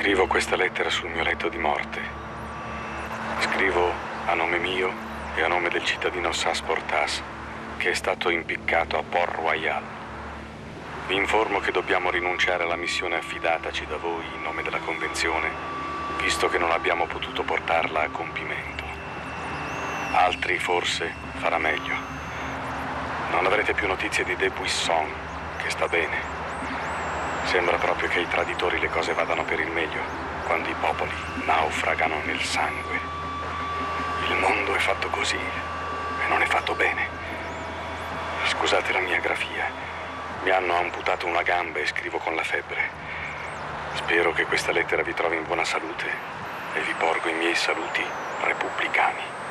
Scrivo questa lettera sul mio letto di morte. Scrivo a nome mio e a nome del cittadino Sas Portas, che è stato impiccato a Port Royal. Vi informo che dobbiamo rinunciare alla missione affidataci da voi in nome della Convenzione, visto che non abbiamo potuto portarla a compimento. Altri, forse, farà meglio. Non avrete più notizie di De Buisson, che sta bene. Sembra proprio che ai traditori le cose vadano per il meglio, quando i popoli naufragano nel sangue. Il mondo è fatto così e non è fatto bene. Scusate la mia grafia. Mi hanno amputato una gamba e scrivo con la febbre. Spero che questa lettera vi trovi in buona salute e vi porgo i miei saluti repubblicani.